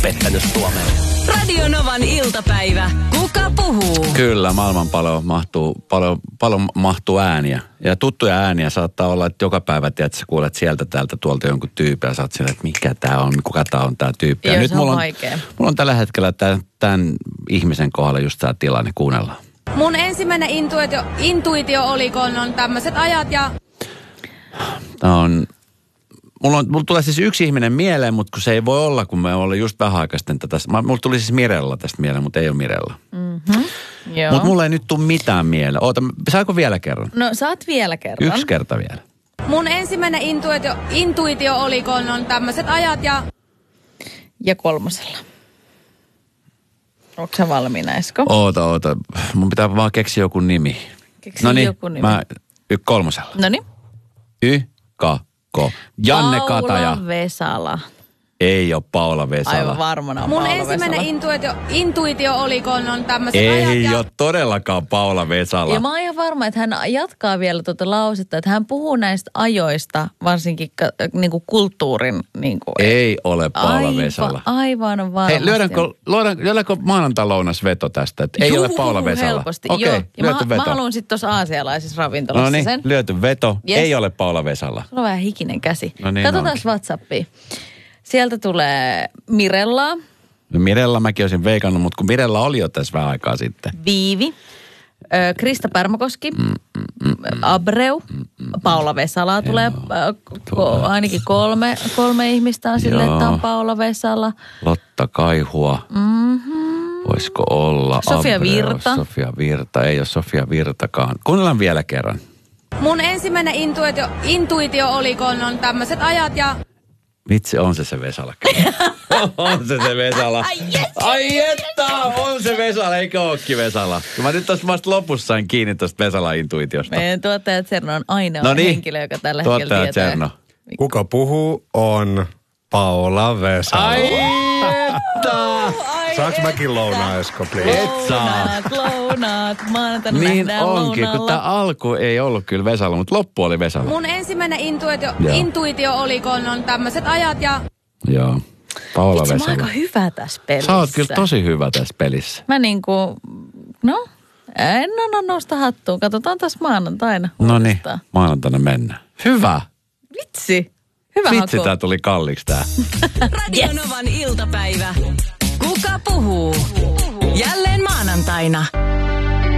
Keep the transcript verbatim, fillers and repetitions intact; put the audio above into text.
pettänyt Suomeen. Radio Novan iltapäivä. Kuka puhuu? Kyllä, maailman paljon mahtuu, paljon, paljon mahtuu ääniä. Ja tuttuja ääniä saattaa olla, että joka päivä, tiedät, sä kuulet sieltä täältä tuolta jonkun tyypin ja sä oot siellä, että mikä tää on, kuka tää on tää tyyppi. Joo, ja nyt se on mulla on, vaikea. mulla on tällä hetkellä tämän, tämän ihmisen kohdalla just tää tilanne, kuunnellaan. Mun ensimmäinen intuitio, intuitio oli, kun on tämmöiset ajat ja... Tää on... Mulla, on, mulla tulee siis yksi ihminen mieleen, mutta kun se ei voi olla, kun me ollaan just vähän aikaa sitten tätä. Mulla tuli siis Mirella tästä mieleen, mutta ei ole Mirella. Mm-hmm. Mutta mulla ei nyt tule mitään mieleen. Oota, saako vielä kerran? No saat vielä kerran. Yksi kerta vielä. Mun ensimmäinen intuitio, intuitio oli, kun on tämmöiset ajat ja... Ja kolmosella. Onko sä valmiina, Esko? Oota, oota. Mun pitää vaan keksiä joku nimi. Keksi Noniin, joku nimi. mä y, kolmosella. Noniin. Y, ka, ko. Janne Paula Kataja. Vesala. Ei ole Paula Vesala. Aivan varmana on Mun Paula ensimmäinen Vesala. intuitio, intuitio oli, kun on tämmöiset ajat Ei ja... ole todellakaan Paula Vesala. Ja mä oon ihan varma, että hän jatkaa vielä tuota lausetta, että hän puhuu näistä ajoista, varsinkin ka, niin kuin kulttuurin. Niin kuin, Ei ole Paula aivan, Vesala. Aivan varmasti. Hei, lyödäänkö, lyödäänkö maanantai-lounas veto tästä, että ei Juhu, ole Paula Vesala? helposti, Okei, joo. Ja lyöty mä, veto. mä haluan sitten tuossa aasialaisessa ravintolassa No niin, sen. lyöty veto. Yes. Ei ole Paula Vesala. Sulla on vähän hikinen käsi. No niin Katsotaan onkin. WhatsAppia. Sieltä tulee Mirella, No Mirella mäkin olisin veikannut, mutta kun Mirella oli jo tässä vähän aikaa sitten. Viivi, ö, Krista Pärmäkoski, mm, mm, mm, Abreu, mm, mm, Paula Vesala tulee, ö, ko, ainakin kolme, kolme ihmistä on silleen, että on Paula Vesala. Lotta Kaihua. Mm-hmm. Voisiko olla? Sofia Abreu, Virta. Sofia Virta, ei ole Sofia Virtakaan. Kuunnellaan vielä kerran. Mun ensimmäinen intuitio, intuitio oli, kun on tämmöiset ajat ja... Vitsi, on se se Vesala. On se se Vesala. Ai yes, Ai että, on se Vesala, eikä ookin Vesala. Mä nyt tässä vasta lopussa sain kiinni tuosta Vesala-intuitiosta. Meidän tuottaja Cerno on ainoa No niin, henkilö, joka tällä hetkellä tuottaja tietää. Cerno. Kuka puhuu on Paula Vesala. Ai että! Saanko mäkin lounaa, Esko, please? Et saa. Lounaat, lounaat, maanantaina Niin nähdään onkin, kun lounalla. tämä alku ei ollut kyllä Vesala, mutta loppu oli Vesala. Mun ensimmäinen intuitio, Joo. intuitio oli, kun on tämmöiset ajat ja... Joo, Paula Itse mä oon Vesala. aika hyvä tässä pelissä. Sä oot kyllä tosi hyvä tässä pelissä. Mä niinku, no, en no, no nosta hattua. Katsotaan taas maanantaina. No niin, uudestaan. maanantaina mennään. Hyvä. Vitsi. Hyvä Vitsi, haku. tää tuli kalliiksi tää. Radio Novan iltapäivä. Kuka puhuu? Jälleen maanantaina.